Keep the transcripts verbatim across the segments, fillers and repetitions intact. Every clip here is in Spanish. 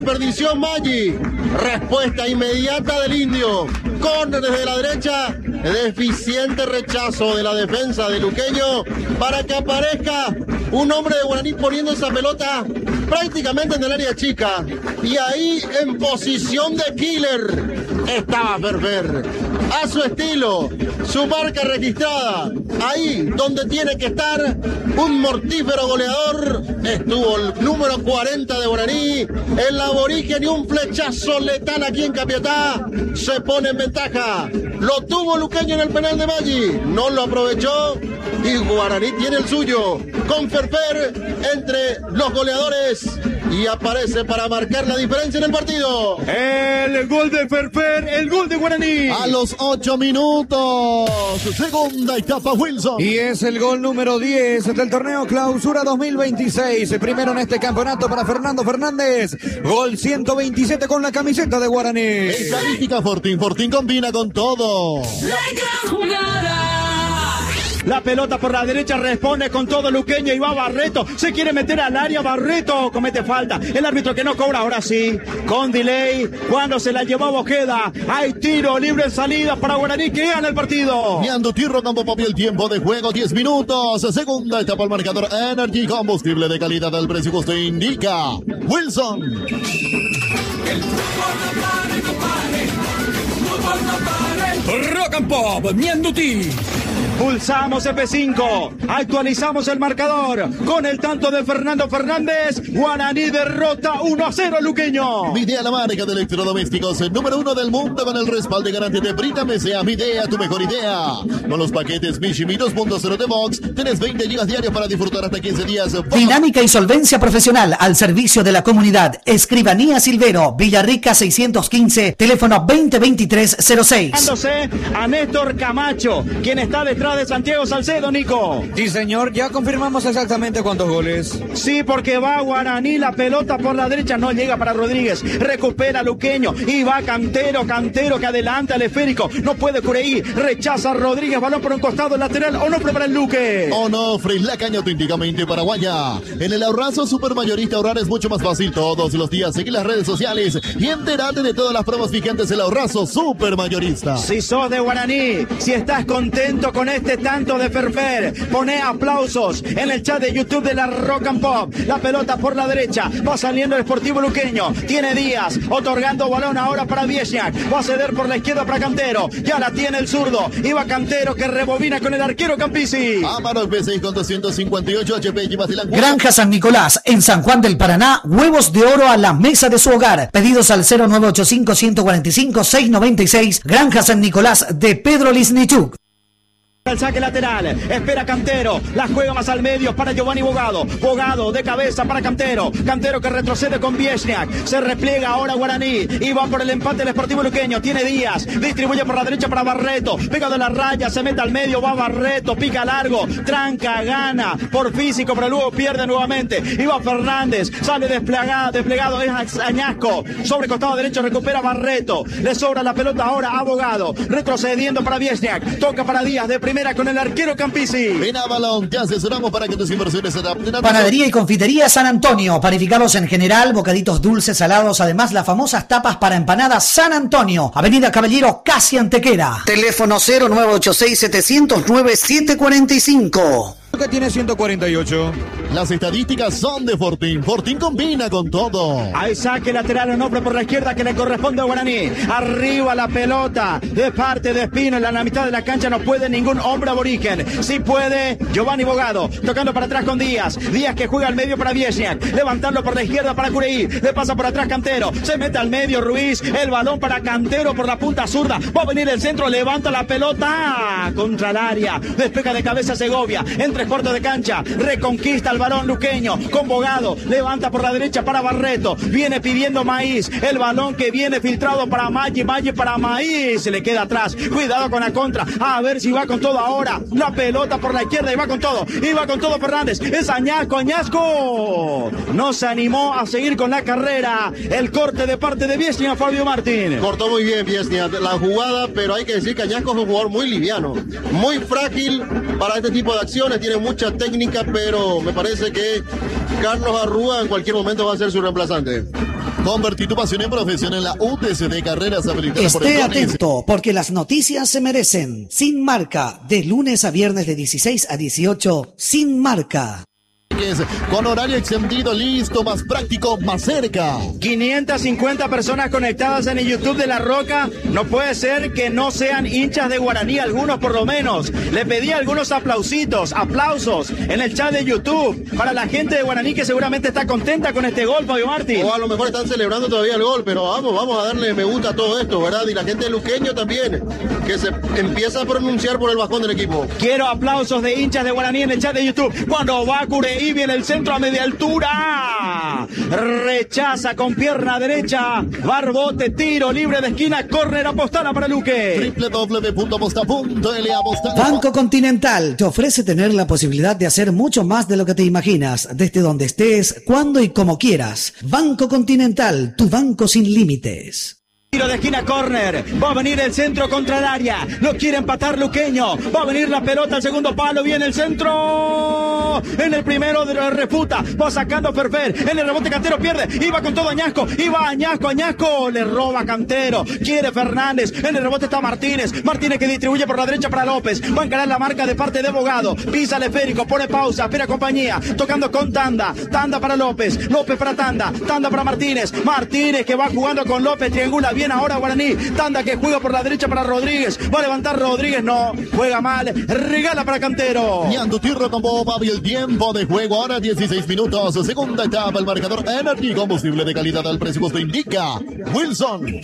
Perdición Maggi, respuesta inmediata del indio, córner desde la derecha, deficiente rechazo de la defensa de Luqueño para que aparezca un hombre de Guaraní poniendo esa pelota prácticamente en el área chica, y ahí en posición de killer estaba Ferfer, a su estilo, su marca registrada, ahí donde tiene que estar un mortífero goleador, estuvo el número cuarenta de Guaraní, el aborigen, y un flechazo letal aquí en Capiatá, se pone en ventaja, lo tuvo Luqueño en el penal de Maggi, no lo aprovechó, y Guaraní tiene el suyo, con Ferfer entre los goleadores, y aparece para marcar la diferencia en el partido. El gol de Ferfer, el gol de Guaraní. A los ocho minutos, segunda etapa Wilson. Y es el gol número diez del torneo Clausura dos mil veintiséis. Primero en este campeonato para Fernando Fernández. Gol ciento veintisiete con la camiseta de Guaraní. Estadística Fortín, Fortín combina con todo. La gran jugada. La pelota por la derecha, responde con todo Luqueño y va Barreto, se quiere meter al área, Barreto comete falta, el árbitro que no cobra, ahora sí, con delay, cuando se la llevó Bojeda, hay tiro libre en salida para Guaraní que gana el partido. Miando Tirro, Campo Papi, el tiempo de juego, diez minutos, segunda etapa, el marcador Energy, combustible de calidad al precio que usted indica, Wilson. El fútbol no pare, compadre, el fútbol no pare. Rock and Pop, Mianduti. Pulsamos F cinco, actualizamos el marcador con el tanto de Fernando Fernández. Guaraní derrota uno a cero Luqueño. Midea, la marca de electrodomésticos número uno del mundo, con el respaldo y garantía de Brita M S A. Midea, tu mejor idea. Con los paquetes Mishimi dos punto cero de Box tenés veinte gigas diarios para disfrutar hasta quince días. Dinámica y solvencia profesional al servicio de la comunidad. Escribanía Silvero, Villarrica seiscientos quince, teléfono veinte veintitrés cero seis. Dándose a Néstor Camacho, quien está detrás de Santiago Salcedo, Nico. Sí, señor, ya confirmamos exactamente cuántos goles. Sí, porque va Guaraní, la pelota por la derecha, no llega para Rodríguez, recupera Luqueño y va Cantero, Cantero que adelanta al esférico, no puede Cureí, rechaza a Rodríguez, balón por un costado lateral, Onofre para el Luque. Onofre, la caña auténticamente paraguaya. En el ahorrazo supermayorista ahorrar es mucho más fácil todos los días. Seguí las redes sociales y entérate de todas las pruebas vigentes del ahorrazo supermayorista. Si sos de Guaraní, si estás contento con este tanto de Ferfer, pone aplausos en el chat de YouTube de la Rock and Pop. La pelota por la derecha, va saliendo el Sportivo Luqueño, tiene Díaz, otorgando balón ahora para Viesñac, va a ceder por la izquierda para Cantero, ya la tiene el zurdo, iba Cantero que rebobina con el arquero Campisi. Amaro P seis con doscientos cincuenta y ocho H P. Granja San Nicolás, en San Juan del Paraná, huevos de oro a la mesa de su hogar. Pedidos al cero nueve ocho cinco, uno cuatro cinco, seis nueve seis. Granja San Nicolás de Pedro Lisnichuk. El saque lateral, espera Cantero, la juega más al medio para Giovanni Bogado, Bogado de cabeza para Cantero, Cantero que retrocede con Viesñac, se repliega ahora Guaraní y va por el empate el Sportivo Luqueño, tiene Díaz, distribuye por la derecha para Barreto, pega de la raya, se mete al medio, va Barreto, pica largo, tranca, gana por físico, pero luego pierde nuevamente, y va Fernández, sale desplegado, desplegado es Añasco, sobre costado derecho recupera Barreto, le sobra la pelota ahora a Bogado, retrocediendo para Viesñac, toca para Díaz de primera con el arquero Campisi. Ven a Balón, te asesoramos para que tus inversiones se adapten a... Panadería y confitería San Antonio, panificados en general, bocaditos dulces, salados, además las famosas tapas para empanadas San Antonio, Avenida Caballero, casi Antequera. Teléfono cero nueve ocho seis, siete cero cero, nueve siete cuatro cinco. Que tiene ciento cuarenta y ocho. Las estadísticas son de Fortín. Fortín combina con todo. Hay saque lateral, Onofre por la izquierda que le corresponde a Guaraní. Arriba la pelota de parte de Espino. En la mitad de la cancha no puede ningún hombre aborigen. Sí puede Giovanni Bogado. Tocando para atrás con Díaz. Díaz que juega al medio para Viesñac. Levantando por la izquierda para Cureí. Le pasa por atrás Cantero. Se mete al medio Ruiz. El balón para Cantero por la punta zurda. Va a venir el centro. Levanta la pelota contra el área. Despega de cabeza Segovia. Entre cuartos de cancha, reconquista el balón Luqueño, con Bogado, levanta por la derecha para Barreto, viene pidiendo Maíz, el balón que viene filtrado para Maggi, Maggi para Maíz, se le queda atrás, cuidado con la contra, a ver si va con todo ahora, la pelota por la izquierda y va con todo, y va con todo Fernández, es Añasco, Añasco, no se animó a seguir con la carrera, el corte de parte de Viesñac, Fabio Martín. Cortó muy bien Viesñac la jugada, pero hay que decir que Añasco es un jugador muy liviano, muy frágil para este tipo de acciones, tiene mucha técnica, pero me parece que Carlos Arrúa en cualquier momento va a ser su reemplazante. Convertí tu pasión en profesión en la U T C D Carreras habilitadas por el Esté CONICET. atento, porque las noticias se merecen. Sin Marca, de lunes a viernes de dieciséis a dieciocho, Sin Marca. Con horario extendido, listo, más práctico, más cerca. quinientas cincuenta personas conectadas en el YouTube de La Roca. No puede ser que no sean hinchas de Guaraní, algunos por lo menos. Le pedí algunos aplausitos, aplausos en el chat de YouTube para la gente de Guaraní que seguramente está contenta con este gol, Fabio Martín. O a lo mejor están celebrando todavía el gol, pero vamos, vamos a darle me gusta a todo esto, ¿verdad? Y la gente de Luqueño también, que se empieza a pronunciar por el bajón del equipo. Quiero aplausos de hinchas de Guaraní en el chat de YouTube. Cuando va Cureí, viene el centro a media altura. Rechaza con pierna derecha. Barbote, tiro libre de esquina. Córner, apostala para Luque. doble u doble u doble u punto aposta punto ele aposta. Banco Continental te ofrece tener la posibilidad de hacer mucho más de lo que te imaginas, desde donde estés, cuando y como quieras. Banco Continental, tu banco sin límites. Tiro de esquina, córner. Va a venir el centro contra el área. Lo quiere empatar Luqueño. Va a venir la pelota al segundo palo. Viene el centro. En el primero de la refuta. Va sacando Ferfer. En el rebote Cantero pierde. Iba con todo Añasco. Iba Añasco. Añasco le roba Cantero. Quiere Fernández. En el rebote está Martínez. Martínez que distribuye por la derecha para López. Va a encarar la marca de parte de Bogado. Pisa el esférico. Pone pausa. Espera compañía. Tocando con Tanda. Tanda para López. López para Tanda. Tanda para Martínez. Martínez que va jugando con López. Triangula bien ahora Guaraní. Tanda que juega por la derecha para Rodríguez. Va a levantar Rodríguez. No. Juega mal. Regala para Cantero. Ñando Tirro con Boba y el tiempo de juego ahora dieciséis minutos. Segunda etapa, el marcador Energy, combustible de calidad al presupuesto indica Wilson. El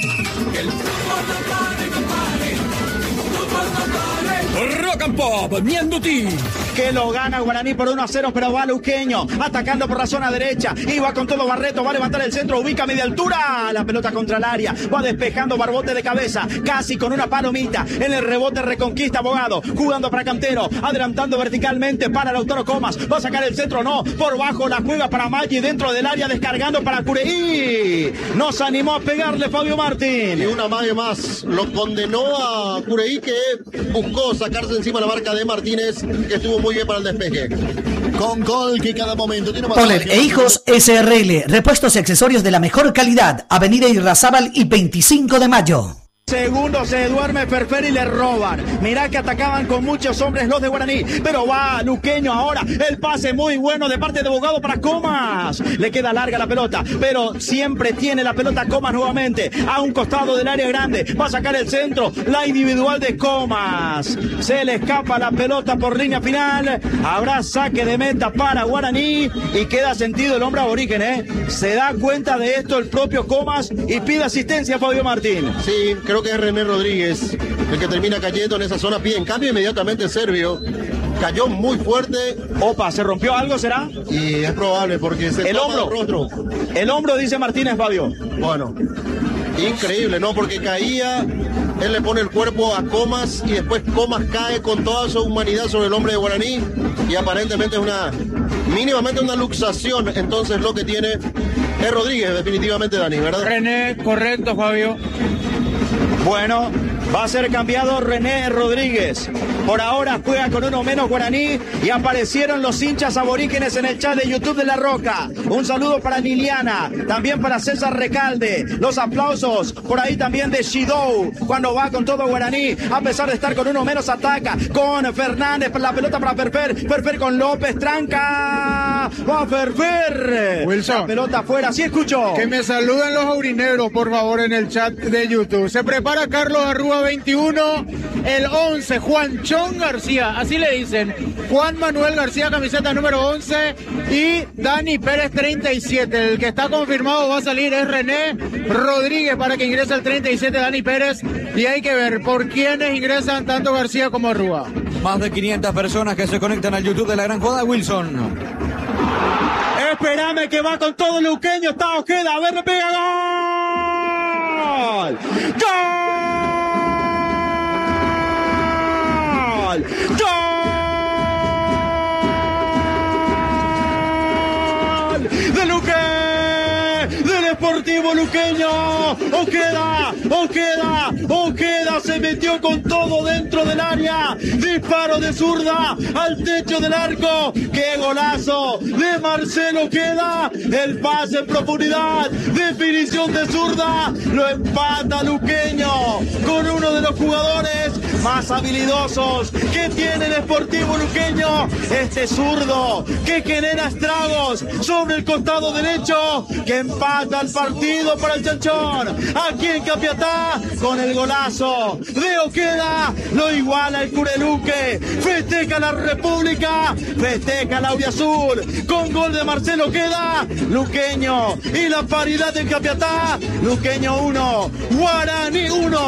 fútbol no pare, compadre. Fútbol no pare. Rock and Pop, Ñanduti. Que lo gana Guaraní por uno a cero, pero va Luqueño atacando por la zona derecha. Iba con todo Barreto, va a levantar el centro, ubica a media altura. La pelota contra el área, va despejando Barbote de cabeza, casi con una palomita. En el rebote reconquista Abogado, jugando para Cantero, adelantando verticalmente para Lautaro Comas. Va a sacar el centro, no, por bajo la juega para Maggi, dentro del área descargando para Cureí. Nos animó a pegarle Fabio Martín. Y una magia más, lo condenó a Cureí, que buscó sacarse encima la marca de Martínez, que estuvo muy bien para el despeje. Con gol que cada momento tiene más. Poler e Hijos S R L, repuestos y accesorios de la mejor calidad. Avenida Irrazábal y veinticinco de mayo. Segundo se duerme Ferfer y le roban. Mirá que atacaban con muchos hombres los de Guaraní. Pero va Luqueño ahora. El pase muy bueno de parte de Bogado para Comas. Le queda larga la pelota, pero siempre tiene la pelota Comas nuevamente. A un costado del área grande. Va a sacar el centro. La individual de Comas. Se le escapa la pelota por línea final. Habrá saque de meta para Guaraní. Y queda sentido el hombre aborigen, ¿eh? Se da cuenta de esto el propio Comas y pide asistencia a Fabio Martín. Sí, creo que es René Rodríguez el que termina cayendo en esa zona. Pie en cambio inmediatamente Servio cayó muy fuerte. Opa, ¿se rompió algo será? Y es probable porque se el toma hombro el rostro. El hombro, dice Martínez, Fabio. Bueno, increíble, ¿no? Porque caía, él le pone el cuerpo a Comas y después Comas cae con toda su humanidad sobre el hombre de Guaraní y aparentemente es una, mínimamente una luxación. Entonces lo que tiene es Rodríguez, definitivamente, Dani, ¿verdad? René, correcto, Fabio. Bueno, va a ser cambiado René Rodríguez. Por ahora juega con uno menos Guaraní y aparecieron los hinchas aborígenes en el chat de YouTube de La Roca. Un saludo para Liliana, también para César Recalde. Los aplausos por ahí también de Shidou cuando va con todo Guaraní. A pesar de estar con uno menos, ataca con Fernández. La pelota para Ferfer. Ferfer con López, tranca. Va Ferfer. Wilson. La pelota afuera, sí escucho. Que me saluden los aurinegros, por favor, en el chat de YouTube. Se prepara Carlos Arrúa veintiuno, el once, Juan Chon García, así le dicen. Juan Manuel García, camiseta número once, y Dani Pérez treinta y siete. El que está confirmado va a salir es René Rodríguez para que ingrese el treinta y siete Dani Pérez. Y hay que ver por quiénes ingresan tanto García como Arrúa. Más de quinientas personas que se conectan al YouTube de La Gran Joda, Wilson. Espérame que va con todo Luqueño, está Ojeda, a ver, le pega, gol. ¡Gol! ¡Gol! ¡De Luque! ¡Del Sporting Deportivo Luqueño. Ojeda, Ojeda, Ojeda se metió con todo dentro del área. Disparo de zurda al techo del arco. ¡Qué golazo de Marcelo Ojeda! El pase en profundidad, definición de zurda, lo empata Luqueño con uno de los jugadores más habilidosos que tiene el Sportivo Luqueño. Este zurdo que genera estragos sobre el costado derecho, que empata el partido para el Chanchón. Aquí en Capiatá, con el golazo de Ojeda, lo iguala el Cureluque. Festeja la República, festeja la Auriazul con gol de Marcelo Ojeda. Luqueño y la paridad en Capiatá. Luqueño uno, Guaraní uno.